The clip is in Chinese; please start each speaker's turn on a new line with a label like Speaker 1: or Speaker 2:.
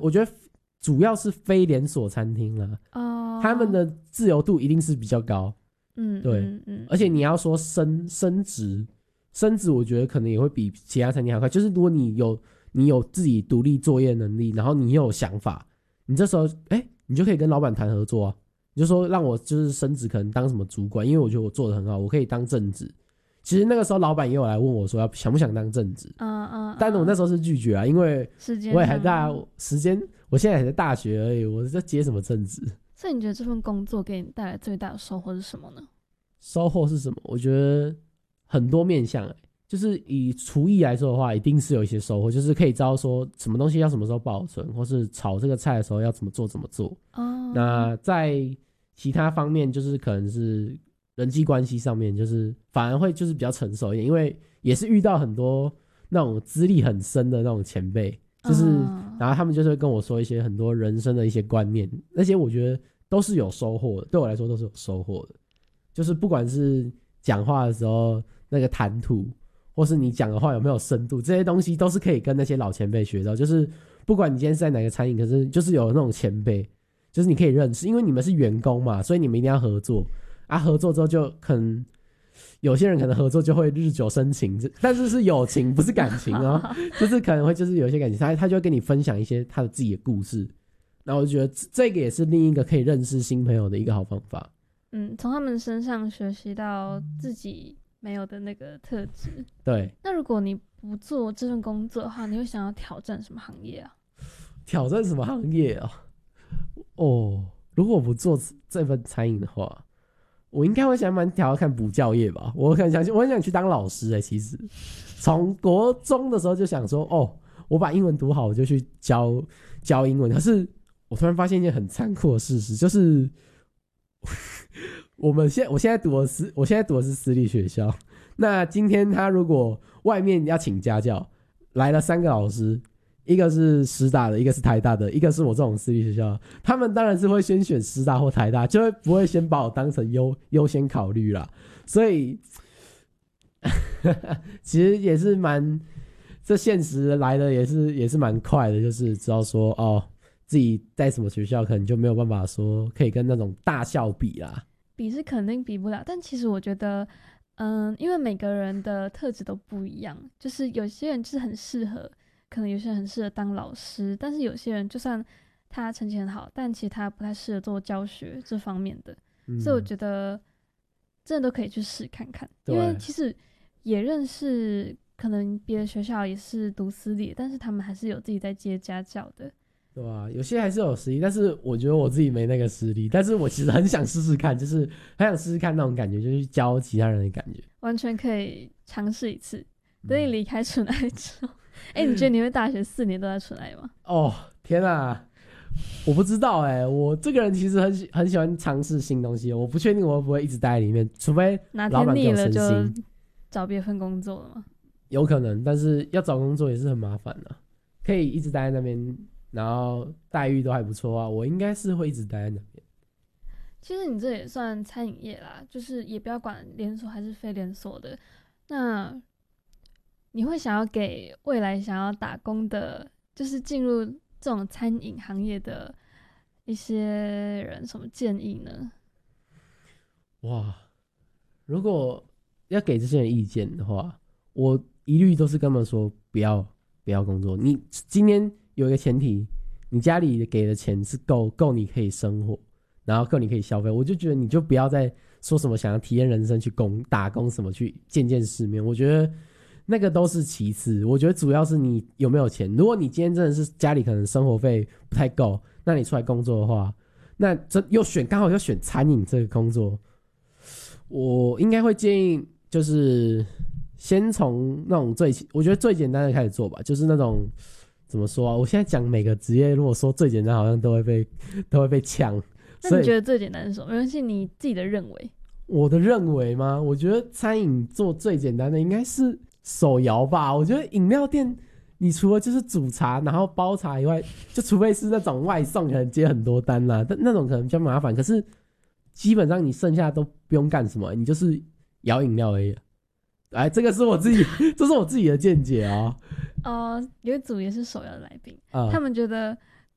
Speaker 1: 我觉得主要是非连锁餐厅啦，他们的自由度一定是比较高。对，而且你要说升职，我觉得可能也会比其他餐厅还快。就是如果你有自己独立作业能力，然后你又有想法，你这时候你就可以跟老板谈合作啊。你就说让我就是升职，可能当什么主管，因为我觉得我做得很好，我可以当正职。其实那个时候老板也有来问我说想不想当正职，但我那时候是拒绝啊，因为我也还在时间，我现在还在大学而已，我在接什么正职？
Speaker 2: 所以你觉得这份工作给你带来最大的收获是什么呢？
Speaker 1: 收获是什么？我觉得很多面向就是以厨艺来说的话，一定是有一些收获，就是可以知道说什么东西要什么时候保存，或是炒这个菜的时候要怎么做。那在其他方面，就是可能是人际关系上面，就是反而会就是比较成熟一点，因为也是遇到很多那种资历很深的那种前辈，就是然后他们就是会跟我说一些很多人生的一些观念，那些我觉得都是有收获的，对我来说都是有收获的。就是不管是讲话的时候那个谈吐，或是你讲的话有没有深度，这些东西都是可以跟那些老前辈学到。就是不管你今天是在哪个餐饮，可是就是有那种前辈，就是你可以认识，因为你们是员工嘛，所以你们一定要合作啊。合作之后就可能有些人可能合作就会日久生情，但是是友情不是感情哦，就是可能会就是有一些感情，他就会跟你分享一些他的自己的故事。然后我就觉得这个也是另一个可以认识新朋友的一个好方法。
Speaker 2: 从他们身上学习到自己没有的那个特质。
Speaker 1: 对。
Speaker 2: 那如果你不做这份工作的话，你会想要挑战什么行业啊？
Speaker 1: 挑战什么行业啊？如果我不做这份餐饮的话，我应该会想蛮挑看补教业吧。我很想去当老师其实从国中的时候就想说，我把英文读好，我就去教英文。可是我突然发现一件很残酷的事实，就是我现在读的是私立学校。那今天他如果外面要请家教，来了3个老师，一个是师大的，一个是台大的，一个是我这种私立学校，他们当然是会先选师大或台大，就会不会先把我当成优先考虑啦。所以其实也是这现实来的也是蛮快的，就是知道说自己在什么学校可能就没有办法说可以跟那种大校比啦。
Speaker 2: 比是肯定比不了，但其实我觉得因为每个人的特质都不一样，就是有些人就是很适合，可能有些人很适合当老师，但是有些人就算他成绩很好，但其实他不太适合做教学这方面的。所以我觉得真的都可以去试看看。因为其实也认识可能别的学校也是读私立，但是他们还是有自己在接家教的。
Speaker 1: 对啊，有些还是有实力，但是我觉得我自己没那个实力，但是我其实很想试试看，就是很想试试看那种感觉，就是去教其他人的感觉。
Speaker 2: 完全可以尝试一次。等你离开纯爱之后，你觉得你会大学4年都在纯爱吗？
Speaker 1: 天啊，我不知道我这个人其实很喜欢尝试新东西，我不确定我会不会一直待在里面，除非老板给我升薪。哪天腻了就
Speaker 2: 找别份工作了吗？
Speaker 1: 有可能，但是要找工作也是很麻烦的。可以一直待在那边，然后待遇都还不错啊，我应该是会一直待在那边。
Speaker 2: 其实你这也算餐饮业啦，就是也不要管连锁还是非连锁的。那你会想要给未来想要打工的，就是进入这种餐饮行业的一些人什么建议呢？
Speaker 1: 哇，如果要给这些人意见的话，我一律都是跟他们说不要工作。你今天有一个前提，你家里给的钱是够你可以生活，然后够你可以消费，我就觉得你就不要再说什么想要体验人生去打工什么去见世面，我觉得那个都是其次。我觉得主要是你有没有钱。如果你今天真的是家里可能生活费不太够，那你出来工作的话，那刚好又选餐饮这个工作，我应该会建议就是先从那种我觉得最简单的开始做吧，就是那种怎么说啊？我现在讲每个职业，如果说最简单，好像都会被呛。
Speaker 2: 那你觉得最简单是什么？没关系，你自己的认为。
Speaker 1: 我的认为吗？我觉得餐饮做最简单的应该是手摇吧。我觉得饮料店，你除了就是煮茶然后包茶以外，就除非是那种外送，可能接很多单啦，但那种可能比较麻烦。可是基本上你剩下都不用干什么，你就是摇饮料而已。这个是我自己，这是我自己的见解啊。
Speaker 2: 有一组也是手摇的来宾，他们觉得